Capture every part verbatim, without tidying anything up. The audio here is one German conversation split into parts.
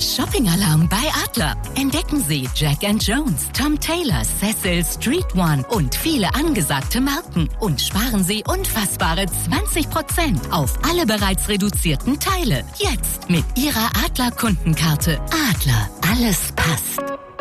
Shopping-Alarm bei Adler. Entdecken Sie Jack and Jones, Tom Taylor, Cecil, Street One und viele angesagte Marken. Und sparen Sie unfassbare zwanzig Prozent auf alle bereits reduzierten Teile. Jetzt mit Ihrer Adler-Kundenkarte. Adler, alles passt.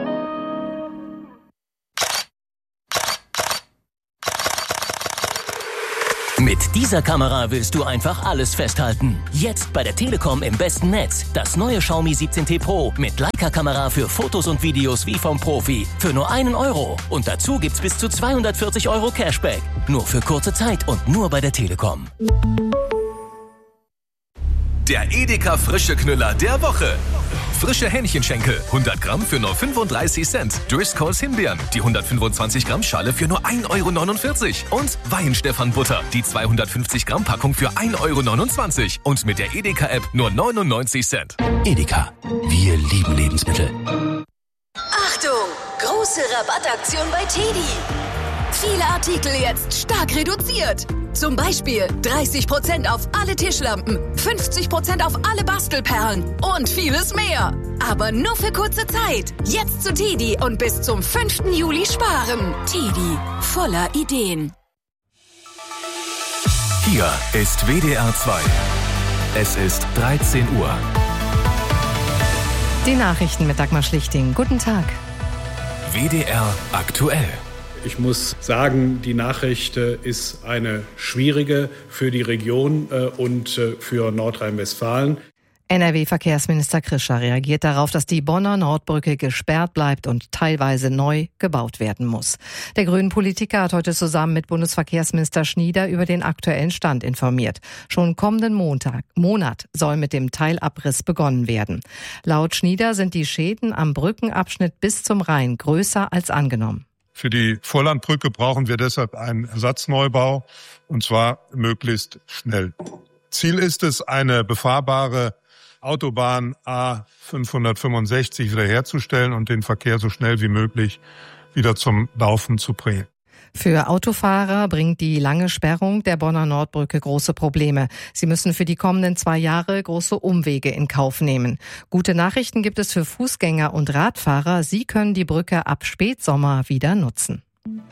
Mit dieser Kamera willst du einfach alles festhalten. Jetzt bei der Telekom im besten Netz. Das neue Xiaomi siebzehn T Pro mit Leica-Kamera für Fotos und Videos wie vom Profi. Für nur einen Euro. Und dazu gibt's bis zu zweihundertvierzig Euro Cashback. Nur für kurze Zeit und nur bei der Telekom. Der Edeka Frische Knüller der Woche. Frische Hähnchenschenkel, hundert Gramm für nur fünfunddreißig Cent. Driscolls Himbeeren, die hundertfünfundzwanzig Gramm Schale für nur ein Euro neunundvierzig. Und Weihenstephan Butter, die zweihundertfünfzig Gramm Packung für ein Euro neunundzwanzig. Und mit der Edeka-App nur neunundneunzig Cent. Edeka, wir lieben Lebensmittel. Achtung, große Rabattaktion bei Teddy. Viele Artikel jetzt stark reduziert. Zum Beispiel dreißig Prozent auf alle Tischlampen, fünfzig Prozent auf alle Bastelperlen und vieles mehr. Aber nur für kurze Zeit. Jetzt zu Teddy und bis zum fünften Juli sparen. Teddy, voller Ideen. Hier ist W D R zwei. Es ist dreizehn Uhr. Die Nachrichten mit Dagmar Schlichting. Guten Tag. W D R aktuell. Ich muss sagen, die Nachricht ist eine schwierige für die Region und für Nordrhein-Westfalen. N R W-Verkehrsminister Krischer reagiert darauf, dass die Bonner Nordbrücke gesperrt bleibt und teilweise neu gebaut werden muss. Der grünen Politiker hat heute zusammen mit Bundesverkehrsminister Schnieder über den aktuellen Stand informiert. Schon kommenden Montag, Monat soll mit dem Teilabriss begonnen werden. Laut Schnieder sind die Schäden am Brückenabschnitt bis zum Rhein größer als angenommen. Für die Vorlandbrücke brauchen wir deshalb einen Ersatzneubau, und zwar möglichst schnell. Ziel ist es, eine befahrbare Autobahn A fünfhundertfünfundsechzig wiederherzustellen und den Verkehr so schnell wie möglich wieder zum Laufen zu bringen. Für Autofahrer bringt die lange Sperrung der Bonner Nordbrücke große Probleme. Sie müssen für die kommenden zwei Jahre große Umwege in Kauf nehmen. Gute Nachrichten gibt es für Fußgänger und Radfahrer. Sie können die Brücke ab Spätsommer wieder nutzen.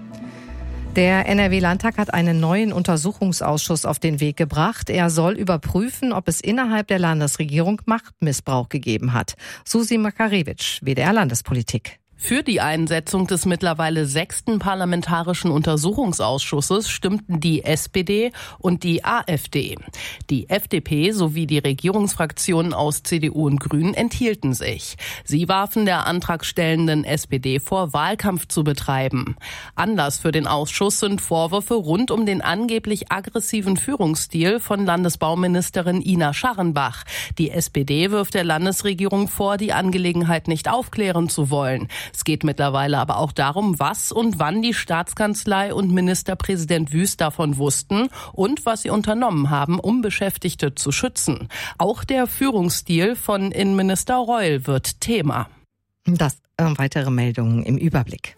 Der N R W-Landtag hat einen neuen Untersuchungsausschuss auf den Weg gebracht. Er soll überprüfen, ob es innerhalb der Landesregierung Machtmissbrauch gegeben hat. Susi Makarewitsch, W D R Landespolitik. Für die Einsetzung des mittlerweile sechsten Parlamentarischen Untersuchungsausschusses stimmten die S P D und die AfD. Die F D P sowie die Regierungsfraktionen aus C D U und Grünen enthielten sich. Sie warfen der antragstellenden S P D vor, Wahlkampf zu betreiben. Anlass für den Ausschuss sind Vorwürfe rund um den angeblich aggressiven Führungsstil von Landesbauministerin Ina Scharrenbach. Die S P D wirft der Landesregierung vor, die Angelegenheit nicht aufklären zu wollen. Es geht mittlerweile aber auch darum, was und wann die Staatskanzlei und Ministerpräsident Wüst davon wussten und was sie unternommen haben, um Beschäftigte zu schützen. Auch der Führungsstil von Innenminister Reul wird Thema. Das äh, weitere Meldungen im Überblick.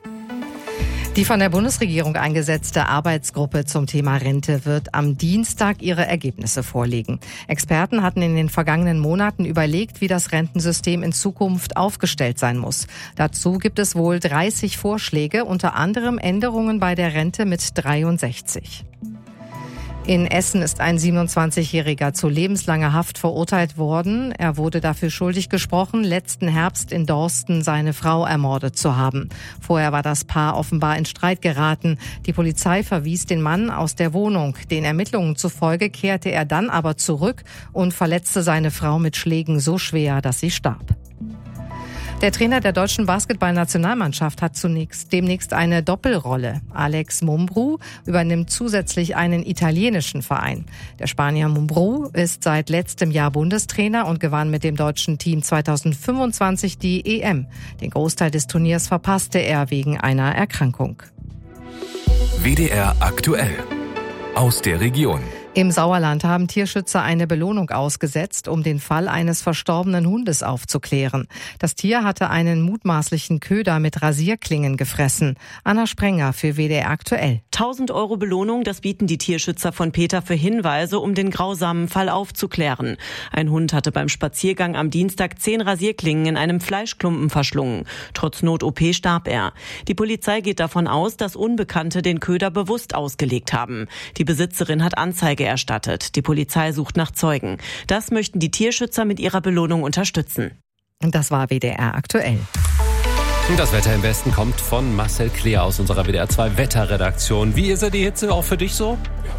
Die von der Bundesregierung eingesetzte Arbeitsgruppe zum Thema Rente wird am Dienstag ihre Ergebnisse vorlegen. Experten hatten in den vergangenen Monaten überlegt, wie das Rentensystem in Zukunft aufgestellt sein muss. Dazu gibt es wohl dreißig Vorschläge, unter anderem Änderungen bei der Rente mit dreiundsechzig. In Essen ist ein siebenundzwanzigjähriger zu lebenslanger Haft verurteilt worden. Er wurde dafür schuldig gesprochen, letzten Herbst in Dorsten seine Frau ermordet zu haben. Vorher war das Paar offenbar in Streit geraten. Die Polizei verwies den Mann aus der Wohnung. Den Ermittlungen zufolge kehrte er dann aber zurück und verletzte seine Frau mit Schlägen so schwer, dass sie starb. Der Trainer der deutschen Basketballnationalmannschaft hat zunächst demnächst eine Doppelrolle. Alex Mumbrú übernimmt zusätzlich einen italienischen Verein. Der Spanier Mumbrú ist seit letztem Jahr Bundestrainer und gewann mit dem deutschen Team zweitausendfünfundzwanzig die E M. Den Großteil des Turniers verpasste er wegen einer Erkrankung. W D R aktuell. Aus der Region. Im Sauerland haben Tierschützer eine Belohnung ausgesetzt, um den Fall eines verstorbenen Hundes aufzuklären. Das Tier hatte einen mutmaßlichen Köder mit Rasierklingen gefressen. Anna Sprenger für W D R aktuell. tausend Euro Belohnung, das bieten die Tierschützer von Peter für Hinweise, um den grausamen Fall aufzuklären. Ein Hund hatte beim Spaziergang am Dienstag zehn Rasierklingen in einem Fleischklumpen verschlungen. Trotz Not-O P starb er. Die Polizei geht davon aus, dass Unbekannte den Köder bewusst ausgelegt haben. Die Besitzerin hat Anzeige erstattet. Die Polizei sucht nach Zeugen. Das möchten die Tierschützer mit ihrer Belohnung unterstützen. Und das war W D R aktuell. Das Wetter im Westen kommt von Marcel Kleer aus unserer W D R zwei Wetterredaktion. Wie ist er die Hitze auch für dich so?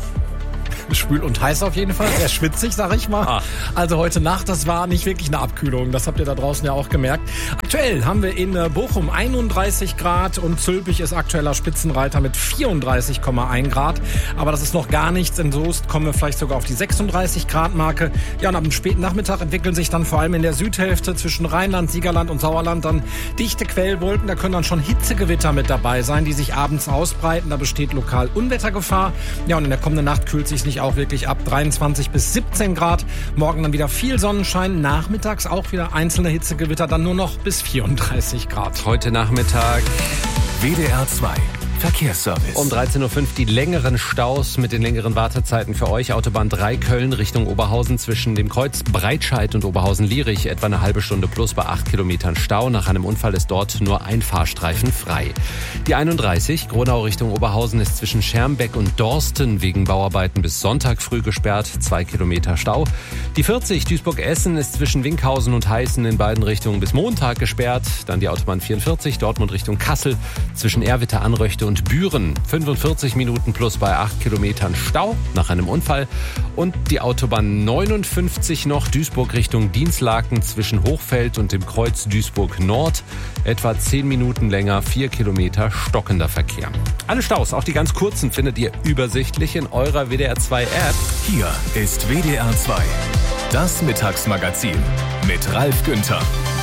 Schwül und heiß auf jeden Fall, sehr schwitzig, sag ich mal. Ah. Also heute Nacht, das war nicht wirklich eine Abkühlung, das habt ihr da draußen ja auch gemerkt. Aktuell haben wir in Bochum einunddreißig Grad und Zülpich ist aktueller Spitzenreiter mit vierunddreißig Komma eins Grad. Aber das ist noch gar nichts, in Soest kommen wir vielleicht sogar auf die sechsunddreißig Grad Marke. Ja, und am späten Nachmittag entwickeln sich dann vor allem in der Südhälfte zwischen Rheinland, Siegerland und Sauerland dann dichte Quellwolken. Da können dann schon Hitzegewitter mit dabei sein, die sich abends ausbreiten. Da besteht lokal Unwettergefahr. Ja, und in der kommenden Nacht kühlt sich nicht auch wirklich ab, dreiundzwanzig bis siebzehn Grad. Morgen dann wieder viel Sonnenschein, nachmittags auch wieder einzelne Hitzegewitter, dann nur noch bis vierunddreißig Grad. Heute Nachmittag W D R zwei Verkehrsservice. Um dreizehn Uhr fünf die längeren Staus mit den längeren Wartezeiten für euch. Autobahn drei Köln Richtung Oberhausen zwischen dem Kreuz Breitscheid und Oberhausen-Lierich. Etwa eine halbe Stunde plus bei acht Kilometern Stau. Nach einem Unfall ist dort nur ein Fahrstreifen frei. Die einunddreißig Gronau Richtung Oberhausen ist zwischen Schermbeck und Dorsten wegen Bauarbeiten bis Sonntag früh gesperrt. Zwei Kilometer Stau. Die vierzig Duisburg-Essen ist zwischen Winkhausen und Heißen in beiden Richtungen bis Montag gesperrt. Dann die Autobahn vierundvierzig Dortmund Richtung Kassel zwischen Erwitter, Anröchte und Büren. fünfundvierzig Minuten plus bei acht Kilometern Stau nach einem Unfall. Und die Autobahn neunundfünfzig noch Duisburg Richtung Dienstlaken zwischen Hochfeld und dem Kreuz Duisburg Nord. Etwa zehn Minuten länger, vier Kilometer stockender Verkehr. Alle Staus, auch die ganz kurzen, findet ihr übersichtlich in eurer W D R zwei App. Hier ist W D R zwei. Das Mittagsmagazin mit Ralf Günther.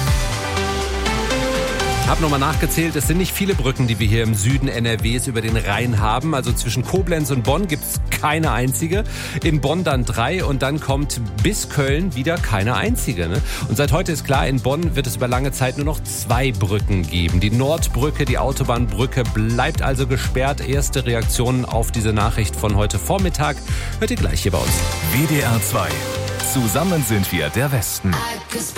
Ich habe nochmal nachgezählt, es sind nicht viele Brücken, die wir hier im Süden N R Ws über den Rhein haben. Also zwischen Koblenz und Bonn gibt es keine einzige. In Bonn dann drei und dann kommt bis Köln wieder keine einzige. Ne? Und seit heute ist klar, in Bonn wird es über lange Zeit nur noch zwei Brücken geben. Die Nordbrücke, die Autobahnbrücke bleibt also gesperrt. Erste Reaktionen auf diese Nachricht von heute Vormittag hört ihr gleich hier bei uns. W D R zwei. Zusammen sind wir der Westen.